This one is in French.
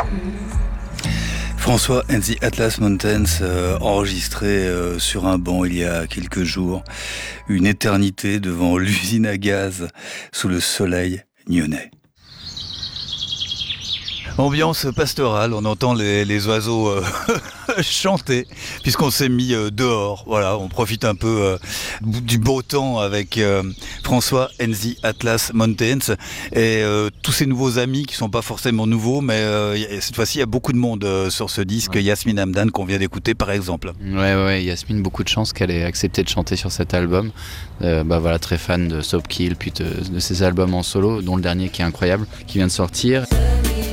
François and the Atlas Mountains, enregistré sur un banc il y a quelques jours, une éternité devant l'usine à gaz sous le soleil nyonnais. Ambiance pastorale, on entend les oiseaux chanter, puisqu'on s'est mis dehors. Voilà, on profite un peu du beau temps avec François and the Atlas Mountains et tous ces nouveaux amis qui sont pas forcément nouveaux, mais cette fois-ci il y a beaucoup de monde sur ce disque. Ouais. Yasmine Hamdan qu'on vient d'écouter par exemple. Ouais, Yasmine, beaucoup de chance qu'elle ait accepté de chanter sur cet album. Voilà, très fan de Soapkill, puis de ses albums en solo, dont le dernier qui est incroyable, qui vient de sortir.